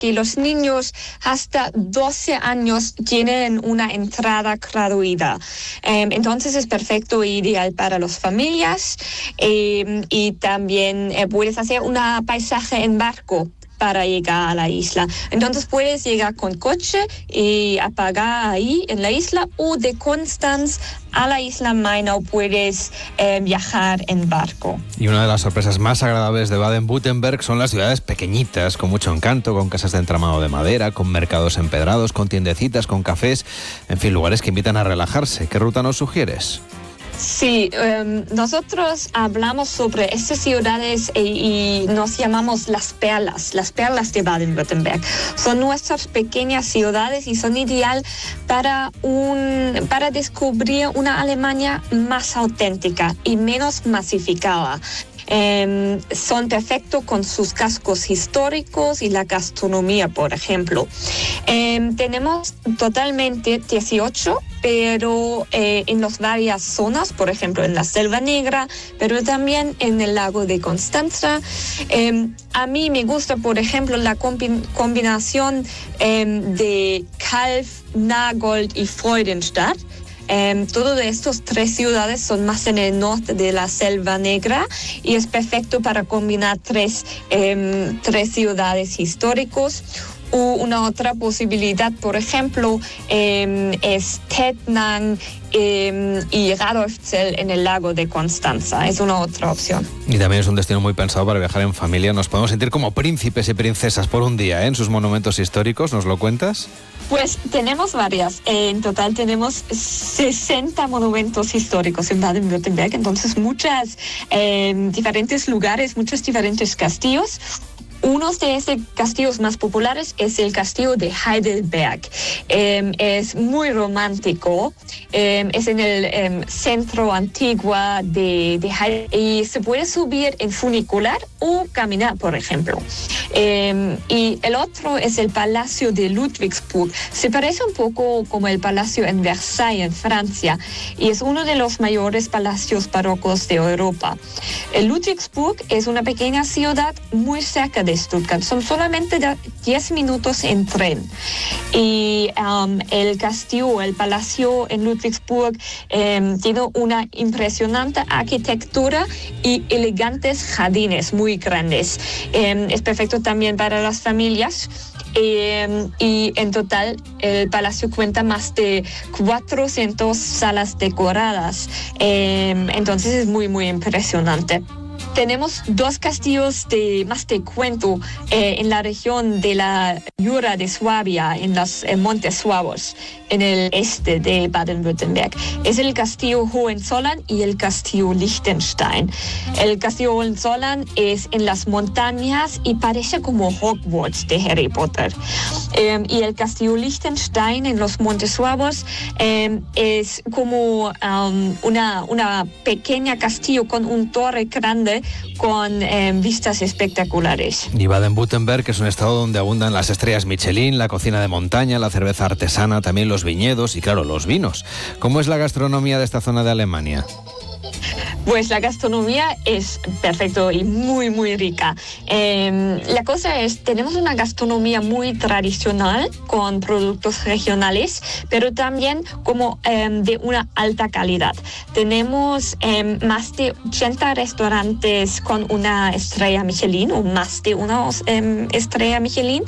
que los niños hasta 12 años tienen una entrada gratuita. Entonces es perfecto e ideal para las familias y también puedes hacer un paisaje en barco para llegar a la isla. Entonces puedes llegar con coche y apagar ahí en la isla, o de Constanz a la isla Mainau puedes viajar en barco. Y una de las sorpresas más agradables de Baden-Württemberg son las ciudades pequeñitas, con mucho encanto, con casas de entramado de madera, con mercados empedrados, con tiendecitas, con cafés, en fin, lugares que invitan a relajarse. ¿Qué ruta nos sugieres? Sí, nosotros hablamos sobre estas ciudades y nos llamamos las perlas de Baden-Württemberg. Son nuestras pequeñas ciudades y son ideal para descubrir una Alemania más auténtica y menos masificada. Son perfectos con sus cascos históricos y la gastronomía, por ejemplo. Tenemos totalmente 18, pero en las varias zonas, por ejemplo en la Selva Negra, pero también en el lago de Constanza. A mí me gusta, por ejemplo, la combinación de Calw, Nagold y Freudenstadt. Todas estas tres ciudades son más en el norte de la Selva Negra y es perfecto para combinar tres ciudades históricas. Una otra posibilidad, por ejemplo, es Tettnang y Radolfzell en el lago de Constanza. Es una otra opción. Y también es un destino muy pensado para viajar en familia. Nos podemos sentir como príncipes y princesas por un día, en sus monumentos históricos. ¿Nos lo cuentas? Pues tenemos varias. En total tenemos 60 monumentos históricos en Baden-Württemberg. Entonces muchos diferentes lugares, muchos diferentes castillos. Uno de esos castillos más populares es el castillo de Heidelberg. Es muy romántico. Es en el centro antiguo de Heidelberg y se puede subir en funicular o caminar, por ejemplo. Y el otro es el Palacio de Ludwigsburg. Se parece un poco como el Palacio en Versailles, en Francia, y es uno de los mayores palacios barrocos de Europa. Ludwigsburg es una pequeña ciudad muy cerca de Stuttgart. Son solamente 10 minutos en tren. Y el castillo, el palacio en Ludwigsburg tiene una impresionante arquitectura y elegantes jardines muy grandes. Es perfecto también para las familias. Y en total el palacio cuenta más de 400 salas decoradas. Entonces es muy, muy impresionante. Tenemos dos castillos más de cuento en la región de la Jura de Suabia, en los Montes Suabos, en el este de Baden-Württemberg. Es el castillo Hohenzollern y el castillo Liechtenstein. El castillo Hohenzollern es en las montañas y parece como Hogwarts de Harry Potter. Y el castillo Liechtenstein en los Montes Suabos es como una pequeña castillo con un torre grande con vistas espectaculares. Y Baden-Württemberg es un estado donde abundan las estrellas Michelin, la cocina de montaña, la cerveza artesana, también los viñedos y, claro, los vinos. ¿Cómo es la gastronomía de esta zona de Alemania? Pues la gastronomía es perfecto y muy, muy rica. La cosa es, tenemos una gastronomía muy tradicional con productos regionales, pero también como de una alta calidad. Tenemos más de 80 restaurantes con una estrella Michelin o más de una estrella Michelin.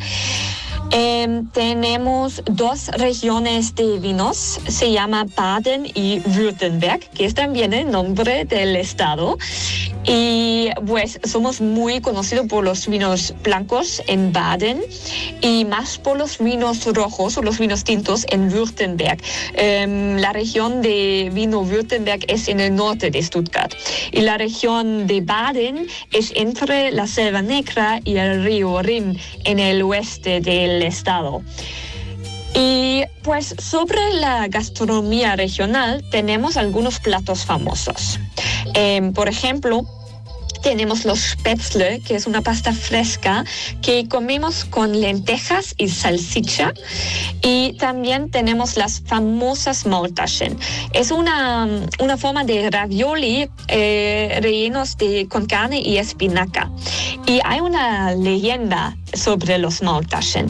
Tenemos dos regiones de vinos, se llama Baden y Württemberg, que es también el nombre del estado. Y pues somos muy conocidos por los vinos blancos en Baden y más por los vinos rojos o los vinos tintos en Württemberg. La región de vino Württemberg es en el norte de Stuttgart y la región de Baden es entre la Selva Negra y el río Rin en el oeste del estado. Y pues sobre la gastronomía regional tenemos algunos platos famosos. Por ejemplo, tenemos los Spätzle, que es una pasta fresca que comemos con lentejas y salchicha. Y también tenemos las famosas Maultaschen. Es una forma de ravioli rellenos con carne y espinaca. Y hay una leyenda sobre los Maultaschen.